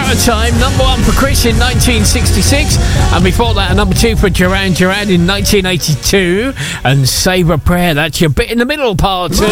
Time, number 1 for Chris in 1966, and before that, a number 2 for Duran Duran in 1982, and Save a Prayer. That's your bit in the middle, part 2.